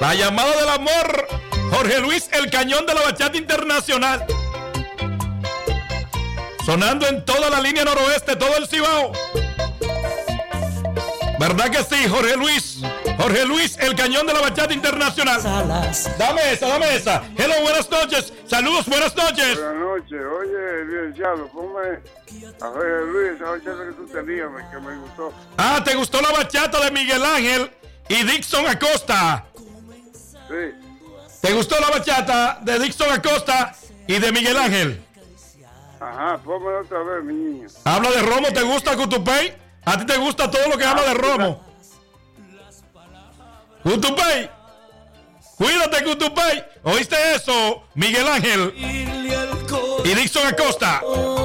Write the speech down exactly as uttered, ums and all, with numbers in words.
La llamada del amor. Jorge Luis, el cañón de la bachata internacional. Sonando en toda la línea noroeste, todo el Cibao. ¿Verdad que sí, Jorge Luis? Jorge Luis, el cañón de la bachata internacional. Dame esa, dame esa. Hello, buenas noches. Saludos, buenas noches. Buenas noches. Oye, licenciado, ponme a Jorge Luis esa bachata que tú tenías, que me gustó. Ah, ¿te gustó la bachata de Miguel Ángel y Dixon Acosta? Sí. ¿Te gustó la bachata de Dixon Acosta y de Miguel Ángel? Ajá, pónmela otra vez, mi niño. ¿Habla de romo? ¿Te gusta Cutupey? ¿A ti te gusta todo lo que habla de romo? Cutupey. Cuídate, Cutupey. ¿Oíste eso, Miguel Ángel y Dixon Acosta?